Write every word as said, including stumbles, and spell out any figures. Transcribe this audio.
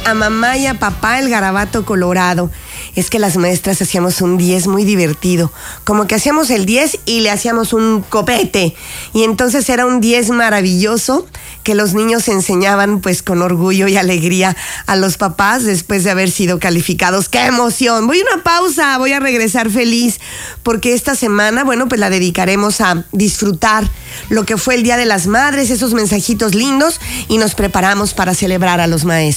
a mamá y a papá el garabato colorado. Es que las maestras hacíamos un diez muy divertido, como que hacíamos el diez y le hacíamos un copete, y entonces era un diez maravilloso que los niños enseñaban pues con orgullo y alegría a los papás después de haber sido calificados. ¡Qué emoción! Voy a una pausa, voy a regresar feliz, porque esta semana, bueno, pues la dedicaremos a disfrutar lo que fue el Día de las Madres, esos mensajitos lindos, y nos preparamos para celebrar a los maestros.